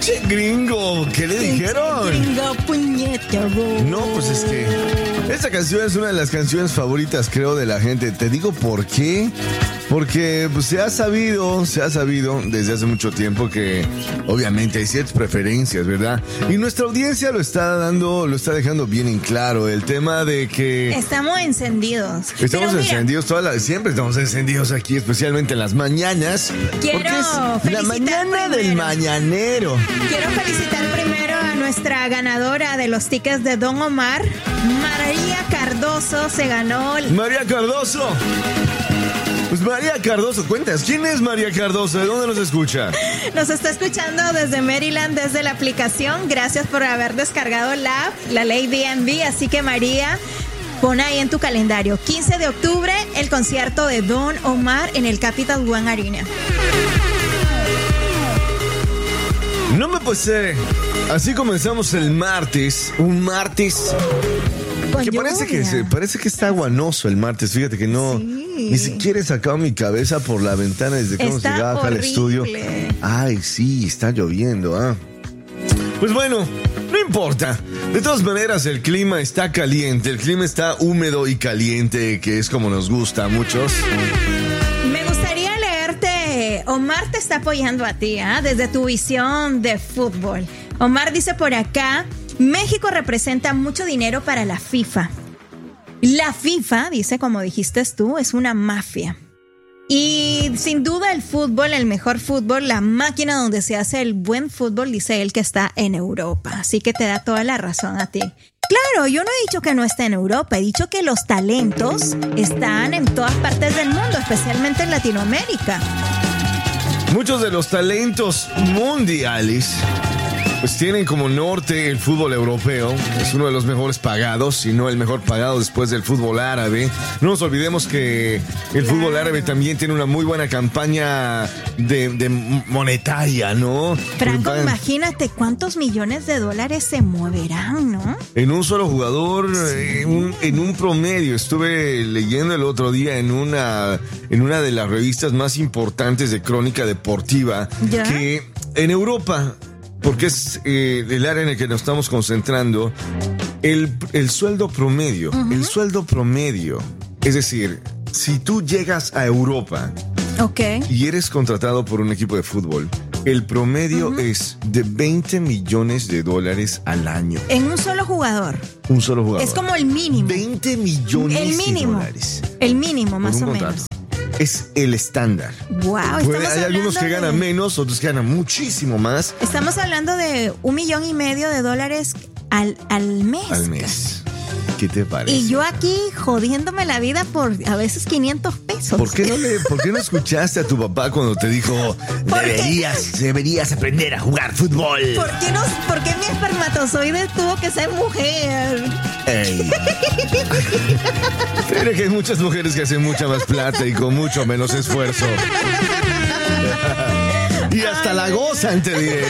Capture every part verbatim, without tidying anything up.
Pinche gringo, ¿qué le dijeron? Gringo puñetero. No, pues es que esta canción es una de las canciones favoritas, creo, de la gente. Te digo por qué. Porque pues, se ha sabido, se ha sabido desde hace mucho tiempo que obviamente hay ciertas preferencias, ¿verdad? Y nuestra audiencia lo está dando, lo está dejando bien en claro. El tema de que... Estamos encendidos. Estamos encendidos, toda la, siempre estamos encendidos aquí, especialmente en las mañanas. Quiero es la mañana primero. del mañanero. Quiero felicitar primero a nuestra ganadora de los tickets de Don Omar, María Cardoso. Se ganó... El... María Cardoso. Pues María Cardoso, cuentas, ¿quién es María Cardoso? ¿De dónde nos escucha? Nos está escuchando desde Maryland, desde la aplicación. Gracias por haber descargado la app, la ley D M V. Así que María, pon ahí en tu calendario. quince de octubre, el concierto de Don Omar en el Capital One Arena. No me pasé. Así comenzamos el martes, un martes... Con que parece que, se, parece que está aguanoso el martes. Fíjate que no, sí. Ni siquiera he sacado mi cabeza por la ventana desde que hemos llegado acá al estudio. Ay, sí, está lloviendo, ¿ah? Pues bueno, no importa. De todas maneras, el clima está caliente, el clima está húmedo y caliente, que es como nos gusta a muchos. Me gustaría leerte. Omar te está apoyando a ti, ¿ah? Desde tu visión de fútbol. Omar dice por acá: México representa mucho dinero para la FIFA. La FIFA, dice, como dijiste tú, es una mafia. Y sin duda el fútbol, el mejor fútbol, la máquina donde se hace el buen fútbol, dice él, que está en Europa. Así que te da toda la razón a ti. Claro, yo no he dicho que no está en Europa, he dicho que los talentos están en todas partes del mundo, especialmente en Latinoamérica. Muchos de los talentos mundiales pues tienen como norte el fútbol europeo. Es uno de los mejores pagados, si no el mejor pagado después del fútbol árabe. No nos olvidemos que el fútbol árabe también tiene una muy buena campaña de, de monetaria, ¿no? Franco, imagínate cuántos millones de dólares se moverán, ¿no? En un solo jugador, sí. en, un, en un promedio. Estuve leyendo el otro día en una, en una de las revistas más importantes de crónica deportiva, ¿ya? Que en Europa... Porque es eh, el área en el que nos estamos concentrando, el, el sueldo promedio, uh-huh. el sueldo promedio, es decir, si tú llegas a Europa okay. y eres contratado por un equipo de fútbol, el promedio uh-huh. es de veinte millones de dólares al año. En un solo jugador. Un solo jugador. Es como el mínimo. veinte millones el mínimo, de dólares. El mínimo, más o contrato. menos. Es el estándar. Wow, Puede, hay algunos que ganan de... menos, otros que ganan muchísimo más. Estamos hablando de un millón y medio de dólares al, al mes. Al mes. ¿Qué te parece? Y yo aquí jodiéndome la vida por a veces quinientos pesos. ¿Por qué no le, por qué no escuchaste a tu papá cuando te dijo deberías, deberías aprender a jugar fútbol? ¿Por qué, no, ¿Por qué mi espermatozoide tuvo que ser mujer? Ey. Creo que hay muchas mujeres que hacen mucha más plata y con mucho menos esfuerzo. Y hasta ay, la gozan, te diré.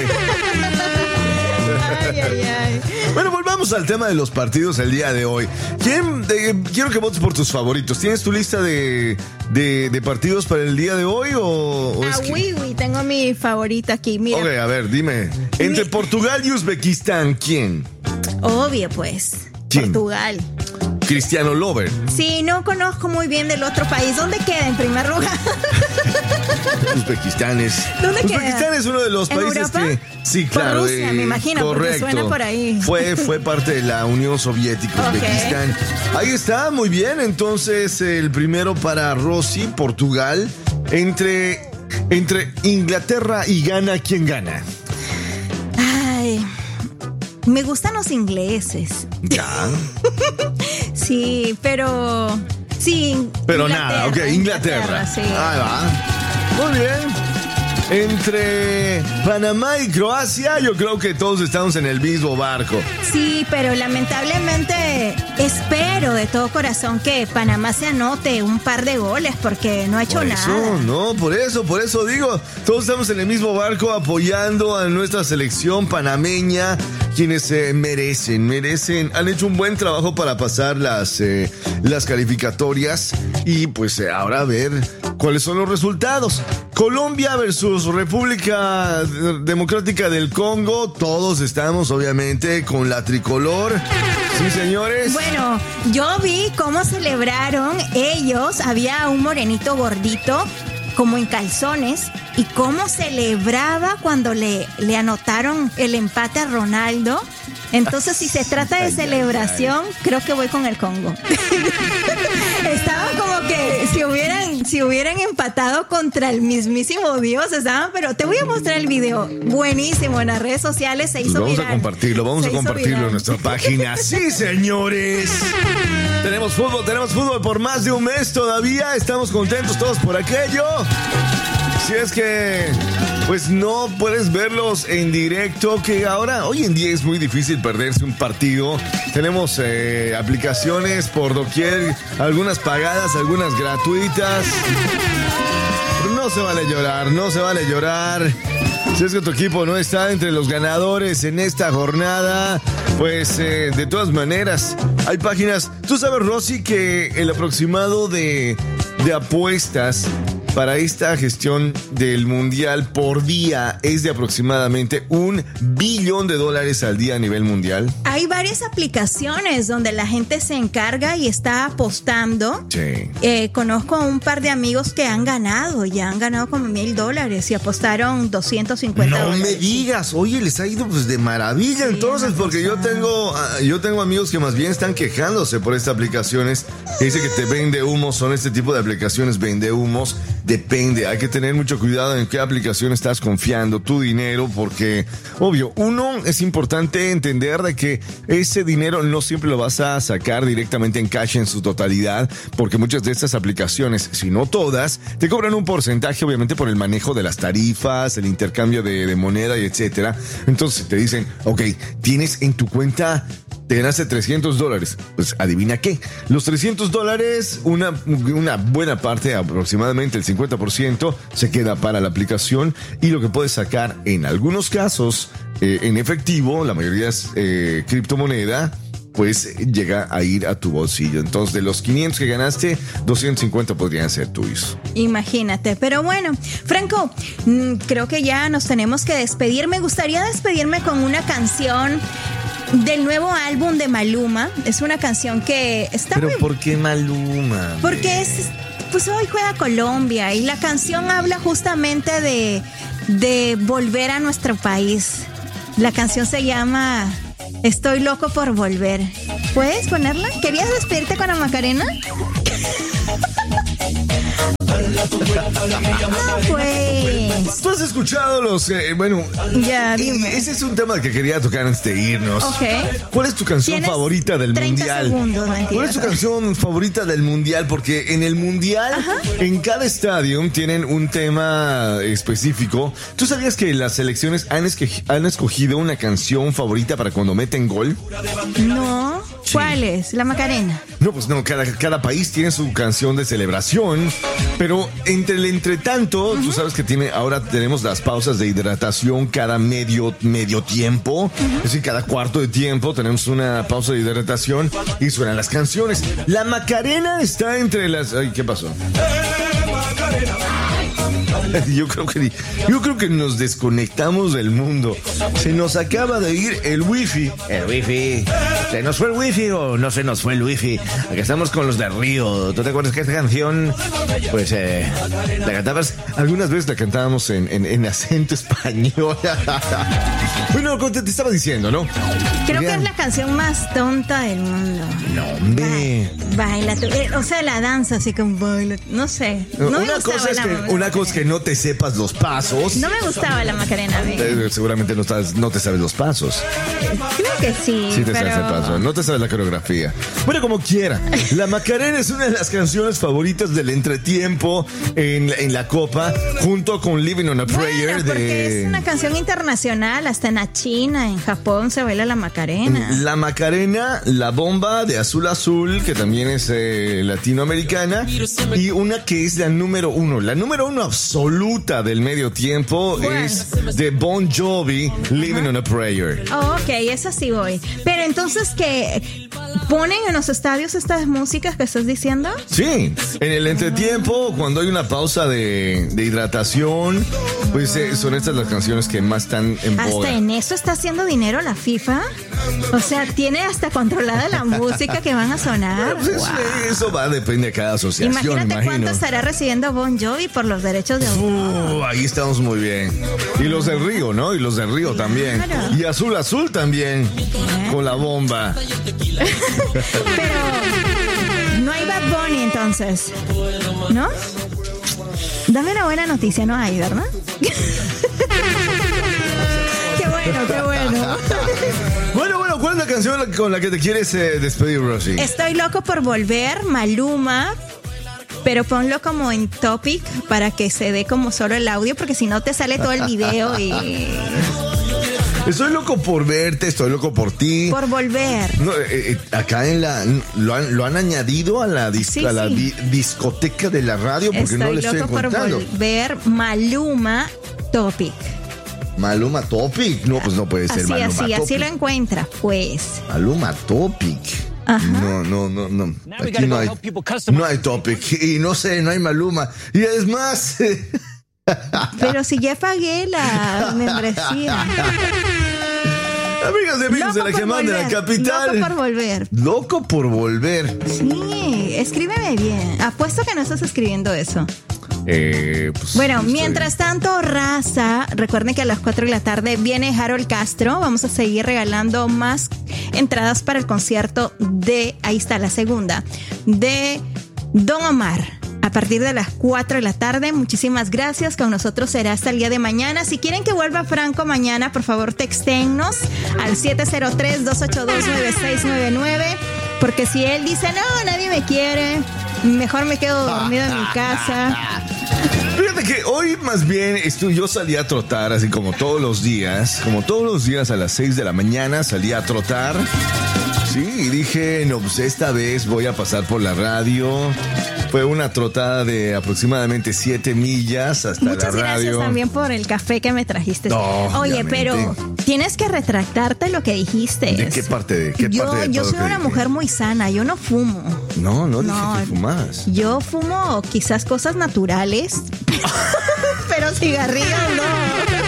Ay, ay, ay. Bueno, volvamos al tema de los partidos el día de hoy. ¿Quién, de, quiero que votes por tus favoritos. ¿Tienes tu lista de, de, de partidos para el día de hoy o, o ah, es que... oui, oui, tengo mi favorita aquí. Mira. Ok, a ver, dime. Entre mi... Portugal y Uzbekistán, ¿quién? Obvio, pues. ¿Quién? Portugal. Cristiano Lover. Sí, no conozco muy bien del otro país. ¿Dónde queda en primer lugar? Uzbekistán es. ¿Dónde Uzbekistán queda? Es uno de los ¿En países Europa? que. Sí, claro. Por Rusia, eh, me imagino, correcto. Porque suena por ahí. Fue, fue parte de la Unión Soviética, Uzbekistán. Okay. Ahí está, muy bien. Entonces, el primero para Rosy, Portugal. Entre, entre Inglaterra y Ghana, ¿quién gana? Ay. Me gustan los ingleses. Ya. Sí, pero... Sí. Pero nada, ok, Inglaterra. Inglaterra sí. Ahí va. Muy bien. Entre Panamá y Croacia, yo creo que todos estamos en el mismo barco. Sí, pero lamentablemente espero de todo corazón que Panamá se anote un par de goles porque no ha hecho por nada. Eso, no, por eso, por eso digo, todos estamos en el mismo barco apoyando a nuestra selección panameña, quienes se eh, merecen, merecen, han hecho un buen trabajo para pasar las, eh, las calificatorias y pues eh, ahora a ver ¿Cuáles son los resultados? Colombia versus República Democrática del Congo. Todos estamos, obviamente, con la tricolor. Sí, señores. Bueno, yo vi cómo celebraron ellos. Había un morenito gordito, como en calzones, y cómo celebraba cuando le, le anotaron el empate a Ronaldo. Entonces, si se trata de celebración, creo que voy con el Congo. Estaban como que si hubieran, si hubieran empatado contra el mismísimo Dios, estaban, pero te voy a mostrar el video. Buenísimo, en las redes sociales se hizo pues vamos viral. a compartirlo, vamos se a compartirlo viral en nuestra página. Sí, señores. Tenemos fútbol, tenemos fútbol por más de un mes todavía. Estamos contentos todos por aquello. Si es que, pues no puedes verlos en directo, que ahora, hoy en día es muy difícil perderse un partido. Tenemos eh, aplicaciones por doquier, algunas pagadas, algunas gratuitas. Pero no se vale llorar, no se vale llorar. Si es que tu equipo no está entre los ganadores en esta jornada, pues eh, de todas maneras, hay páginas. Tú sabes, Rosy, que el aproximado de, de apuestas para esta gestión del mundial por día es de aproximadamente un billón de dólares al día a nivel mundial. Hay varias aplicaciones donde la gente se encarga y está apostando. Sí. Eh, conozco a un par de amigos que han ganado, ya han ganado como mil dólares y apostaron doscientos cincuenta no dólares. No me digas, oye, les ha ido pues de maravilla, sí, entonces, porque yo tengo, yo tengo amigos que más bien están quejándose por estas aplicaciones, que dice que te vende humo, son este tipo de aplicaciones vende humos. Depende, hay que tener mucho cuidado en qué aplicación estás confiando tu dinero, porque, obvio, uno, es importante entender de que ese dinero no siempre lo vas a sacar directamente en cash en su totalidad, porque muchas de estas aplicaciones, si no todas, te cobran un porcentaje, obviamente, por el manejo de las tarifas, el intercambio de, de moneda y etcétera. Entonces te dicen, ok, tienes en tu cuenta, te ganaste trescientos dólares. Pues adivina qué. Los trescientos dólares, una, una buena parte, aproximadamente el cincuenta por ciento, se queda para la aplicación y lo que puedes sacar en algunos casos eh, en efectivo, la mayoría es eh, criptomoneda, pues llega a ir a tu bolsillo. Entonces, de los quinientos que ganaste, doscientos cincuenta podrían ser tuyos. Imagínate. Pero bueno, Franco, mmm, creo que ya nos tenemos que despedir. Me gustaría despedirme con una canción del nuevo álbum de Maluma. Es una canción que está ¿Pero muy... por qué Maluma? Porque es... Pues hoy juega Colombia y la canción habla justamente de, de volver a nuestro país. La canción se llama Estoy loco por volver. ¿Puedes ponerla? ¿Querías despedirte con la Macarena? No, pues. ¿Tú has escuchado los... Eh, bueno, ya, dime. Ese es un tema que quería tocar antes de irnos. Ok. ¿Cuál es tu canción favorita del mundial? Segundos, ¿Cuál es tu canción favorita del mundial? Porque en el mundial, ajá, en cada estadio tienen un tema específico. ¿Tú sabías que las selecciones han, esque- han escogido una canción favorita para cuando meten gol? No. Sí. ¿Cuál es? ¿La Macarena? No, pues no, cada, cada país tiene su canción de celebración, pero entre el entretanto, uh-huh, tú sabes que tiene, ahora tenemos las pausas de hidratación cada medio, medio tiempo, uh-huh, es decir, cada cuarto de tiempo tenemos una pausa de hidratación y suenan las canciones. La Macarena está entre las... Ay, ¿qué pasó? Yo creo que yo creo que nos desconectamos del mundo. Se nos acaba de ir el wifi. El wifi. ¿Se nos fue el wifi o no se nos fue el wifi? Aquí estamos con los de Río. ¿Tú te acuerdas que esta canción, pues, eh, la cantabas? Algunas veces la cantábamos en, en, en acento español. Bueno, te, te estaba diciendo, ¿no? Creo Bien. que es la canción más tonta del mundo. No, hombre. Baila, baila, o sea, la danza así como baila, no sé. No una me cosa es la, que la una cosa es que no te sepas los pasos. No me gustaba la Macarena. Eh, seguramente no, estás, no te sabes los pasos. Creo que sí. Sí te pero... sabes el paso, no te sabes la coreografía. Bueno, como quiera. La Macarena es una de las canciones favoritas del entretiempo en, en la Copa, junto con Living on a Prayer. Bueno, porque de... es una canción internacional, hasta en la China, en Japón se baila la Macarena. La Macarena, La Bomba de Azul Azul, que también es eh, latinoamericana, y una que es la número uno, la número uno absoluta del medio tiempo, bueno, es de Bon Jovi, Living uh-huh. on a Prayer. Oh, ok, esa sí voy. Pero entonces, ¿qué, ¿Ponen en los estadios estas músicas que estás diciendo? Sí, en el entretiempo, cuando hay una pausa de, de hidratación, pues eh, son estas las canciones que más están en boga. ¿Hasta en eso está haciendo dinero la FIFA? O sea, tiene hasta controlada la música que van a sonar. Pues wow. eso, eso va, depende de cada asociación. Imagínate imagino. cuánto estará recibiendo Bon Jovi por los derechos de autor. Uh, ahí estamos muy bien. Y los del Río, ¿no? Y los del Río claro. también. Y Azul Azul también. ¿Eh? Con la bomba. Pero no hay Bad Bunny entonces, ¿no? Dame una buena noticia, no hay, ¿verdad? Qué bueno, qué bueno. Bueno, bueno, ¿cuál es la canción con la que te quieres eh, despedir, Rosy? Estoy loco por volver, Maluma. Pero ponlo como en topic para que se dé como solo el audio, porque si no te sale todo el video y... Estoy loco por verte, estoy loco por ti. Por volver. No, eh, eh, acá en la lo han, lo han añadido a la, dis, sí, a la sí. di, discoteca de la radio porque estoy no le estoy loco por encontrando. Volver, Maluma Topic. Maluma Topic, no, pues no puede ser así, Maluma así, Topic. así lo encuentra, pues. Maluma Topic. Ajá. No, no, no, no. Aquí no hay, no hay Topic y no sé, no hay Maluma. Y es más. Pero si ya pagué la membresía. Amigas y amigos de la que manda la capital. Loco por volver. Loco por volver. Sí, escríbeme bien. Apuesto que no estás escribiendo eso. Eh, pues, bueno, estoy... mientras tanto, raza, recuerden que a las cuatro de la tarde viene Harold Castro. Vamos a seguir regalando más entradas para el concierto de, ahí está la segunda, de Don Omar. A partir de las cuatro de la tarde, muchísimas gracias. Con nosotros será hasta el día de mañana. Si quieren que vuelva Franco mañana, por favor, texténnos al siete cero tres, dos ocho dos, nueve seis nueve nueve. Porque si él dice, no, nadie me quiere, mejor me quedo dormido en mi casa. Fíjate que hoy más bien estu- yo salí a trotar, así como todos los días, como todos los días a las seis de la mañana salí a trotar. Sí, y dije, no, pues esta vez voy a pasar por la radio. Fue una trotada de aproximadamente siete millas hasta Muchas la radio. Muchas gracias también por el café que me trajiste. No, Oye, obviamente. pero tienes que retractarte lo que dijiste. ¿De qué parte de qué yo, parte de yo todo soy que una dije? mujer muy sana, yo no fumo. No, no dije No, que fumas. Yo fumo quizás cosas naturales, pero cigarrillos no.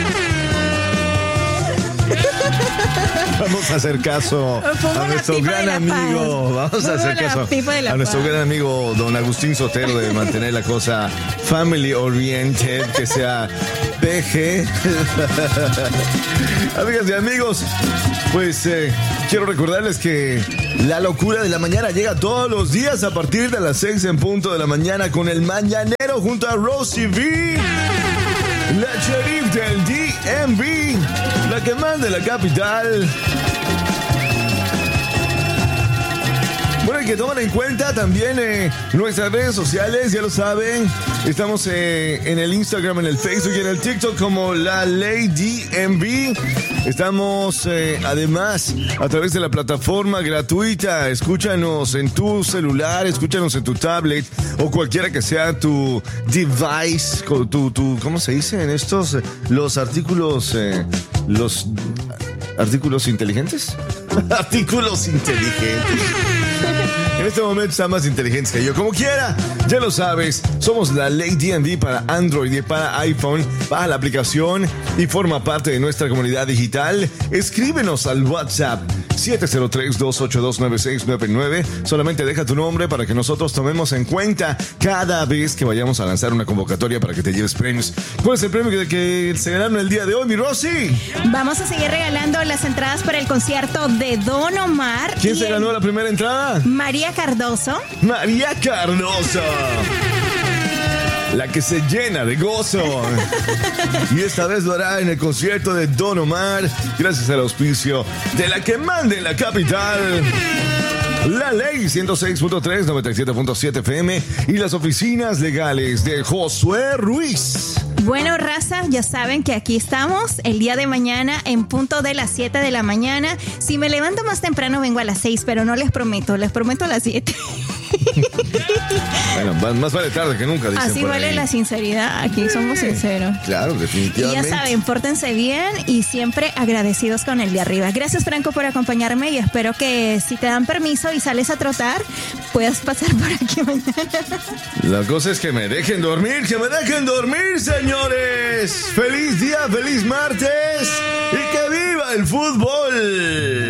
Vamos a hacer caso Fumo a nuestro pipa gran de la amigo. paz. Vamos a Fumo hacer la caso pipa de la a nuestro paz. gran amigo don Agustín Sotero de mantener la cosa family oriented, que sea P G. Amigas y amigos, pues eh, quiero recordarles que la locura de la mañana llega todos los días a partir de las seis en punto de la mañana con el Mañanero junto a Rosy V, la sheriff del D M V, la que manda la capital. Bueno, hay que tomar en cuenta también eh, nuestras redes sociales, ya lo saben. Estamos eh, en el Instagram, en el Facebook y en el TikTok como La Ley D M V. Estamos eh, además a través de la plataforma gratuita. Escúchanos en tu celular, escúchanos en tu tablet o cualquiera que sea tu device, tu, tu, ¿cómo se dice en estos? Los artículos, eh, los artículos inteligentes. Artículos inteligentes. En este momento están más inteligentes que yo. Como quiera, ya lo sabes, somos la Ley D M V para Android y para iPhone. Baja la aplicación y forma parte de nuestra comunidad digital. Escríbenos al WhatsApp siete cero tres, dos ocho dos, nueve seis nueve nueve. Solamente deja tu nombre para que nosotros tomemos en cuenta cada vez que vayamos a lanzar una convocatoria para que te lleves premios. ¿Cuál es el premio que, que se ganaron el día de hoy, mi Rosy? Vamos a seguir regalando las entradas para el concierto de Don Omar. ¿Quién se ganó la primera entrada? María Cardoso. María Cardoso. La que se llena de gozo. Y esta vez lo hará en el concierto de Don Omar, gracias al auspicio de la que manda en la capital, La Ley ciento seis punto tres, noventa y siete punto siete F M y las oficinas legales de Josué Ruiz. Bueno, raza, ya saben que aquí estamos el día de mañana en punto de las siete de la mañana. Si me levanto más temprano vengo a las seis, pero no les prometo, les prometo a las siete. Bueno, más vale tarde que nunca, dicen Así por vale ahí. la sinceridad, aquí somos sinceros. Claro, Y definitivamente. ya saben, pórtense bien y siempre agradecidos con el de arriba. Gracias, Franco, por acompañarme y espero que si te dan permiso y sales a trotar, puedas pasar por aquí mañana. La cosa es que me dejen dormir, que me dejen dormir, señores. Feliz día, feliz martes y que viva el fútbol.